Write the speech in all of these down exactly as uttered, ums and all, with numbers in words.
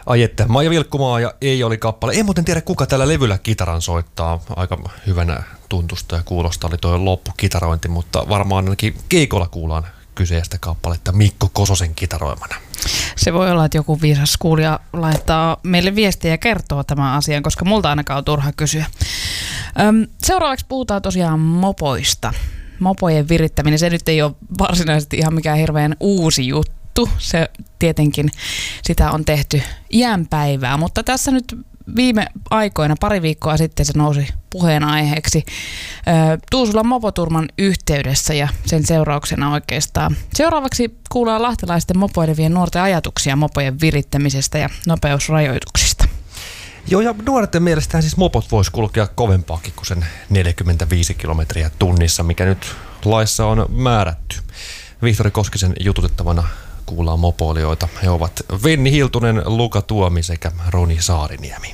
Ajette Maija Vilkkumaa ja Ei oli kappale. En muuten tiedä, kuka tällä levyllä kitaran soittaa. Aika hyvänä tuntusta ja kuulosta oli tuo loppukitarointi, mutta varmaan ainakin keikolla kuullaan kyseistä kappaletta Mikko Kososen kitaroimana. Se voi olla, että joku viisas kuulija laittaa meille viestiä ja kertoo tämän asian, koska multa ainakaan on turha kysyä. Öm, seuraavaksi puhutaan tosiaan mopoista. Mopojen virittäminen, se nyt ei ole varsinaisesti ihan mikään hirveän uusi juttu. Se tietenkin sitä on tehty iän päivää, mutta tässä nyt viime aikoina, pari viikkoa sitten se nousi puheenaiheeksi Tuusulan mopoturman yhteydessä ja sen seurauksena oikeastaan. Seuraavaksi kuullaan lahtelaisten mopoilevien nuorten ajatuksia mopojen virittämisestä ja nopeusrajoituksista. Joo, ja nuorten mielestähän siis mopot vois kulkea kovempaakin kuin sen neljäkymmentäviisi kilometriä tunnissa, mikä nyt laissa on määrätty. Vihtori Koskisen jututettavana kuullaan mopoilijoita. He ovat Venni Hiltunen, Luka Tuomi sekä Roni Saariniemi.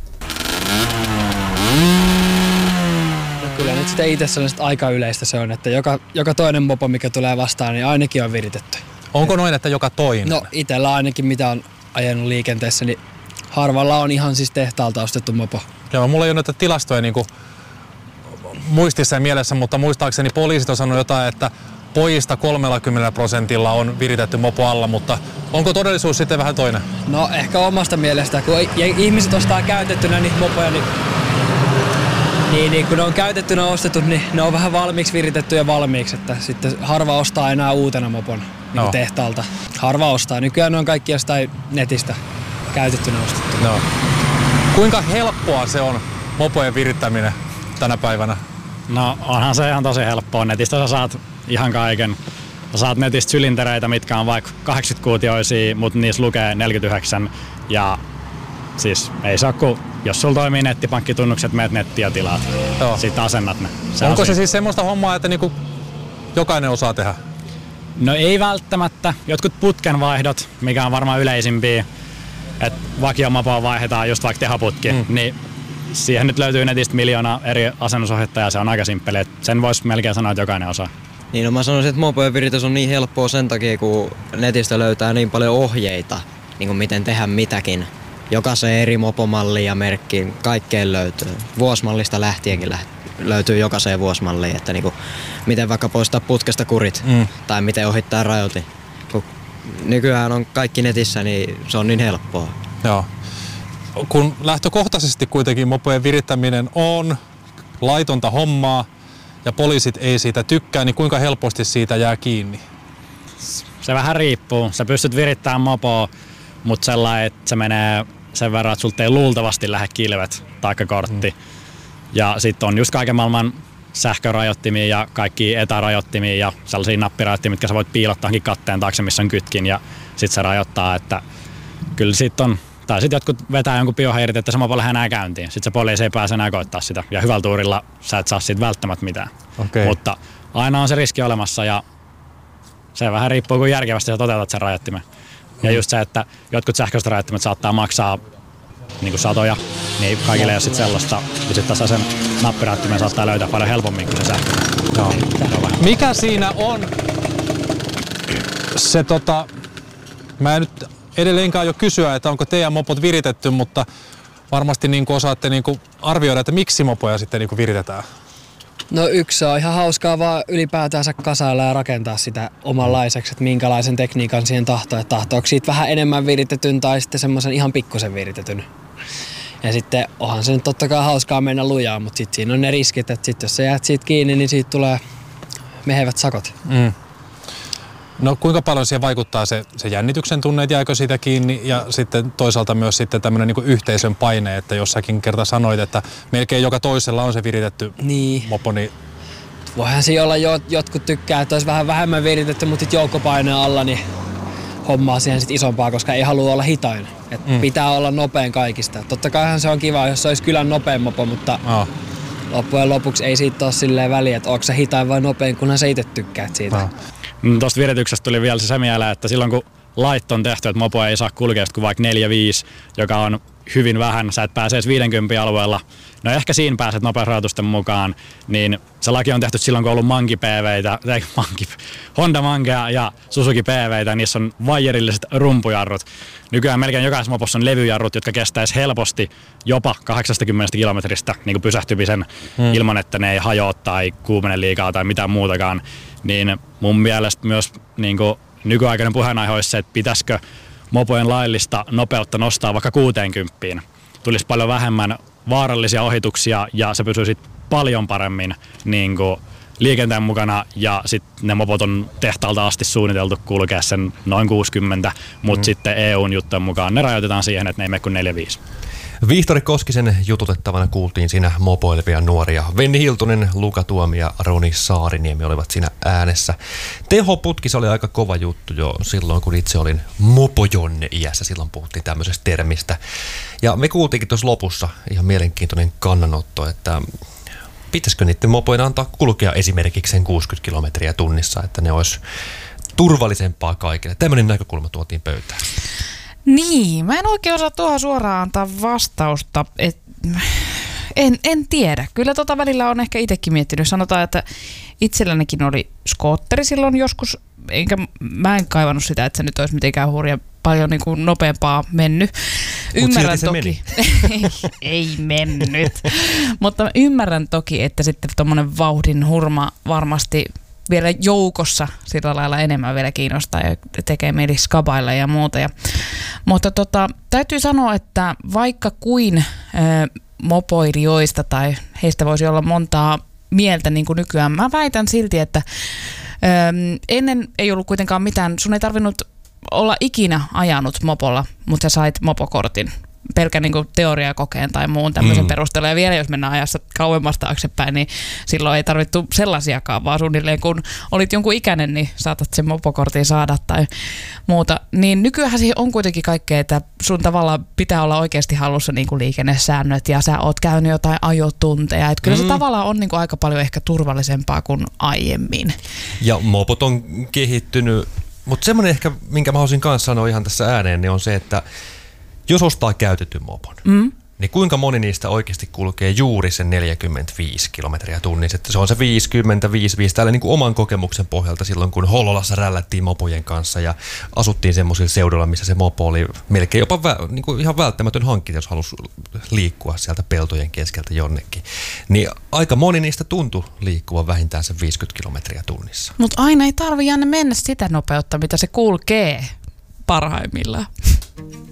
No kyllä nyt sitä itse sellaista aika yleistä se on, että joka, joka toinen mopo, mikä tulee vastaan, niin ainakin on viritetty. Onko noin, että joka toinen? No itsellä ainakin mitä on ajanut liikenteessä, niin harvalla on ihan siis tehtaalta ostettu mopo. Joo, mulla ei ole näitä tilastoja niin kuin muistissa ja mielessä, mutta muistaakseni poliisit on sanonut jotain, että pojista kolmekymmentä prosentilla on viritetty mopo alla, mutta onko todellisuus sitten vähän toinen? No ehkä omasta mielestä, kun ihmiset ostaa käytettynä niitä mopoja, niin, niin, niin kun ne on käytettynä ostettu, niin ne on vähän valmiiksi viritetty ja valmiiksi, että sitten harva ostaa enää uutena mopon niin no. tehtaalta. Harva ostaa. Nykyään ne on kaikki jostain netistä käytettynä ostettu. No. Kuinka helppoa se on mopojen virittäminen tänä päivänä? No onhan se ihan tosi helppoa. Netistä sä saat ihan kaiken. Sä saat netistä sylintereitä, mitkä on vaikka kahdeksankymmentä-kuutioisia, mutta niissä lukee neljäkymmentäyhdeksän. Ja siis ei saa kun, jos sulla toimii nettipankkitunnukset, meet nettiin ja tilaat. Joo. Sitten asennat ne. Se Onko on se siis semmoista hommaa, että niinku jokainen osaa tehdä? No ei välttämättä. Jotkut putkenvaihdot, mikä on varmaan yleisimpiä, että vakiomopoa vaihdetaan just vaikka tehoputki, mm. niin siihen nyt löytyy netistä miljoona eri asennusohjettajaa, se on aika simppeli. Sen voisi melkein sanoa, että jokainen osaa. Niin no mä sanoisin, että mopojen viritys on niin helppoa sen takia, kun netistä löytää niin paljon ohjeita, niin kuin miten tehdä mitäkin. Jokaisen eri mopomalliin ja merkkiin, kaikkeen löytyy. Vuosmallista lähtienkin löytyy jokaiseen vuosmalliin, että niin kuin, miten vaikka poistaa putkesta kurit mm. tai miten ohittaa rajoitin. Kun nykyään on kaikki netissä, niin se on niin helppoa. Joo. Kun lähtökohtaisesti kuitenkin mopojen virittäminen on laitonta hommaa ja poliisit ei siitä tykkää, niin kuinka helposti siitä jää kiinni? Se vähän riippuu. Sä pystyt virittämään mopoa, mutta sellainen, että se menee sen verran, että sulta ei luultavasti lähde kilvet taikka kortti. Mm. Ja sitten on just kaiken maailman sähkörajoittimia ja kaikki etärajoittimia ja sellaisia nappirajoittimia, mitkä sä voit piilottaakin katteen taakse, missä on kytkin ja sit se rajoittaa, että kyllä sit on. Tai sitten jotkut vetää jonkun bioheirit, että se mopo lähde enää käyntiin. Sitten se poliisi ei pääse enää koittaa sitä. Ja hyvällä tuurilla sä et saa siitä välttämättä mitään. Okay. Mutta aina on se riski olemassa ja se vähän riippuu, kun järkevästi sä toteutat sen rajoittimen. Mm. Ja just se, että jotkut sähköiset rajoittimet saattaa maksaa niin kuin satoja, niin kaikille ei ole sit sellaista. Ja sitten tässä sen nappirajoittimen saattaa löytää paljon helpommin kuin se sähkö. No. Mikä siinä on se tota... Mä en nyt edelleenkään jo kysyä, että onko teidän mopot viritetty, mutta varmasti niin kuin osaatte niin kuin arvioida, että miksi mopoja sitten niin kuin viritetään. No yksi on ihan hauskaa vaan ylipäätänsä kasailla ja rakentaa sitä omanlaiseksi, että minkälaisen tekniikan siihen tahtoo. Että tahtooko siitä vähän enemmän viritetyn tai sitten semmoisen ihan pikkusen viritetyn. Ja sitten onhan se nyt totta kai hauskaa mennä lujaa, mutta sitten siinä on ne riskit, että sit jos sä jäät siitä kiinni, niin siitä tulee mehevät sakot. Mm. No kuinka paljon siihen vaikuttaa se, se jännityksen tunne, että jääkö siitä kiinni ja sitten toisaalta myös sitten tämmöinen niin kuin yhteisön paine, että jossakin kerta sanoit, että melkein joka toisella on se viritetty niin. mopo, niin... Voihan siinä olla, jo, jotkut tykkää, että olisi vähän vähemmän viritetty, mutta sitten joukkopaineen alla niin hommaa siihen sitten isompaa, koska ei halua olla hitain. Et mm. pitää olla nopein kaikista. Totta kaihan se on kiva, jos se olisi kylän nopein mopo, mutta oh. loppujen lopuksi ei siitä ole silleen väliä, että onko se hitain vai nopein, kunhan sä itse tykkäät siitä. Oh. Tuosta virityksestä tuli vielä se mieleen, että silloin kun lait on tehty, että mopo ei saa kulkea kuin vaikka neljä viisi, joka on hyvin vähän. Sä et pääse edes viidenkymmenen alueella. No ehkä siinä pääset nopeusrajoitusten mukaan, niin se laki on tehty silloin, kun on ollut Manki P V:itä, ei Manki, Honda Mankea ja Suzuki P V:itä, niissä on vaijerilliset rumpujarrut. Nykyään melkein jokaisessa mopossa on levyjarrut, jotka kestäisi helposti jopa kahdeksankymmentä kilometristä niin kuin pysähtymisen hmm. ilman, että ne ei hajoa tai kuumene liikaa tai mitään muutakaan. Niin mun mielestä myös niin kuin nykyaikainen puheenaihe olisi se, että pitäisikö mopojen laillista nopeutta nostaa vaikka kuuteenkymppiin. Tulisi paljon vähemmän vaarallisia ohituksia ja se pysyisi paljon paremmin niin kuin liikenteen mukana ja sitten ne mopot on tehtaalta asti suunniteltu kulkea sen noin kuusikymmentä, mutta mm. sitten E U:n juttujen mukaan ne rajoitetaan siihen, että ne ei mene kuin neljä viisi. Vihtori Koskisen jututettavana kuultiin siinä mopoilevia nuoria. Venni Hiltunen, Luka Tuomi ja Roni Saariniemi olivat siinä äänessä. Tehoputkis oli aika kova juttu jo silloin, kun itse olin mopojonne-iässä. Silloin puhuttiin tämmöisestä termistä. Ja me kuultiinkin tuossa lopussa ihan mielenkiintoinen kannanotto, että pitäisikö niiden mopojen antaa kulkea esimerkiksi sen kuusikymmentä kilometriä tunnissa, että ne olisi turvallisempaa kaikille. Tämmöinen näkökulma tuotiin pöytään. Niin, mä en oikein osaa tuohon suoraan antaa vastausta. Et, en, en tiedä. Kyllä tota välillä on ehkä itsekin miettinyt. Sanotaan, että itsellänikin oli skootteri silloin joskus, enkä mä en kaivannut sitä, että se nyt olisi mitenkään hurja paljon niin kuin nopeampaa mennyt. Ymmärrän toki. ei, ei mennyt. Mutta mä ymmärrän toki, että sitten tommonen vauhdin hurma varmasti vielä joukossa sillä lailla enemmän vielä kiinnostaa ja tekee mieli skabailla ja muuta. Ja, mutta tota, täytyy sanoa, että vaikka kuin äh, mopoilijoista tai heistä voisi olla montaa mieltä niin kuin nykyään, mä väitän silti, että äh, ennen ei ollut kuitenkaan mitään, sun ei tarvinnut olla ikinä ajanut mopolla, mutta sä sait mopokortin pelkän niin kuin teoriakokeen tai muun tämmöisen mm. perusteella. Ja vielä jos mennään ajassa kauemmas taaksepäin, niin silloin ei tarvittu sellaisiakaan, vaan suunnilleen kun olit jonkun ikäinen, niin saatat sen mopokortin saada tai muuta. Niin nykyään siihen on kuitenkin kaikkea, että sun tavallaan pitää olla oikeasti hallussa niin kuin liikennesäännöt ja sä oot käynyt jotain ajotunteja. Että kyllä mm. se tavallaan on niin kuin aika paljon ehkä turvallisempaa kuin aiemmin. Ja mopot on kehittynyt, mutta semmoinen ehkä, minkä mä haluaisin kanssa sanoa ihan tässä ääneen, niin on se, että jos ostaa käytetyn mopon, mm. niin kuinka moni niistä oikeasti kulkee juuri sen neljäkymmentäviisi kilometriä tunnissa? Että se on se viisikymmentä viisikymmentäviisi täällä niin kuin oman kokemuksen pohjalta silloin, kun Hollolassa rällättiin mopojen kanssa ja asuttiin semmoisilla seudulla, missä se mopo oli melkein jopa vä, niin kuin ihan välttämätön hankinta, jos halusi liikkua sieltä peltojen keskeltä jonnekin. Niin aika moni niistä tuntui liikkuvan vähintään sen viisikymmentä kilometriä tunnissa. Mutta aina ei tarvitse mennä sitä nopeutta, mitä se kulkee parhaimmillaan.